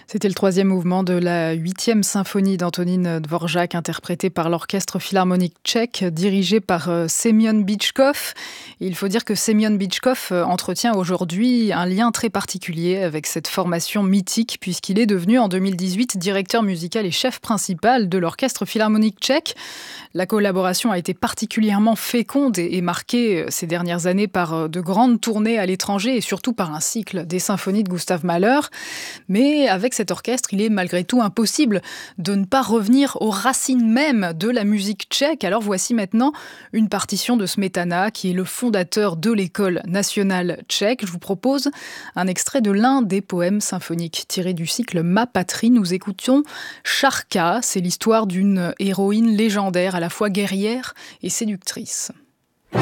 C'était le troisième mouvement de la 8e symphonie d'Antonín Dvořák, interprétée par l'Orchestre philharmonique tchèque, dirigé par Semyon Byčkov. Il faut dire que Semyon Byčkov entretient aujourd'hui un lien très particulier avec cette formation mythique, puisqu'il est devenu en 2018 directeur musical et chef principal de l'Orchestre philharmonique tchèque. La collaboration a été particulièrement féconde et marquée ces dernières années par de grandes tournées à l'étranger et surtout par un cycle des symphonies de Gustav Mahler. Mais avec cet orchestre, il est malgré tout impossible de ne pas revenir aux racines même de la musique tchèque. Alors voici maintenant une partition de Smetana, qui est le fondateur de l'école nationale tchèque. Je vous propose un extrait de l'un des poèmes symphoniques tirés du cycle Ma patrie. Nous écoutions Šárka, c'est l'histoire d'une héroïne légendaire, à la fois guerrière et séductrice.